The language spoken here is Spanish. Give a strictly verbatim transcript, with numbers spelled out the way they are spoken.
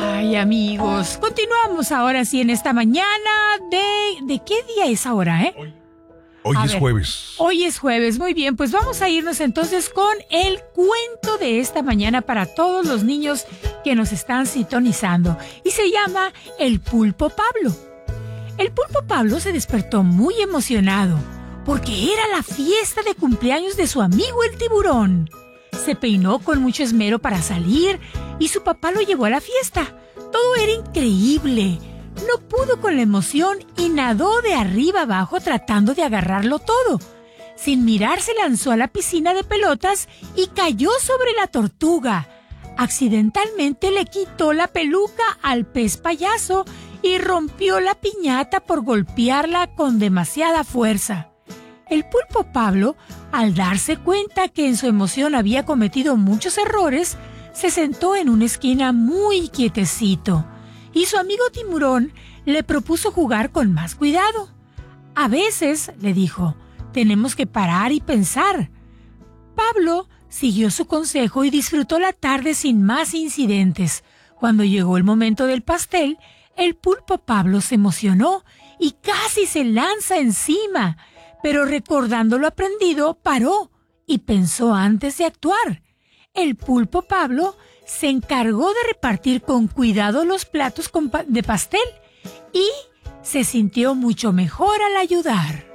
Ay, amigos, continuamos ahora sí en esta mañana de... ¿De qué día es ahora, eh? Hoy, hoy es ver, jueves. Hoy es jueves, muy bien, pues vamos a irnos entonces con el cuento de esta mañana para todos los niños que nos están sintonizando. Y se llama El Pulpo Pablo. El Pulpo Pablo se despertó muy emocionado porque era la fiesta de cumpleaños de su amigo el tiburón. Se peinó con mucho esmero para salir y su papá lo llevó a la fiesta. Todo era increíble. No pudo con la emoción y nadó de arriba abajo tratando de agarrarlo todo. Sin mirar se lanzó a la piscina de pelotas y cayó sobre la tortuga. Accidentalmente le quitó la peluca al pez payaso y rompió la piñata por golpearla con demasiada fuerza. El Pulpo Pablo, al darse cuenta que en su emoción había cometido muchos errores, se sentó en una esquina muy quietecito, y su amigo Tiburón le propuso jugar con más cuidado. A veces, le dijo, tenemos que parar y pensar. Pablo siguió su consejo y disfrutó la tarde sin más incidentes. Cuando llegó el momento del pastel, el Pulpo Pablo se emocionó y casi se lanza encima, pero recordando lo aprendido, paró y pensó antes de actuar. El Pulpo Pablo se encargó de repartir con cuidado los platos de pastel y se sintió mucho mejor al ayudar.